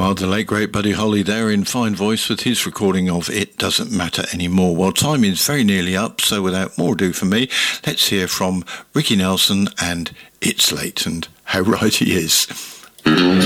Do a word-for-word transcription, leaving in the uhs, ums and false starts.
Well, the late great Buddy Holly there in fine voice with his recording of It Doesn't Matter Anymore. Well, time is very nearly up, so without more ado for me, let's hear from Ricky Nelson and It's Late, and how right he is.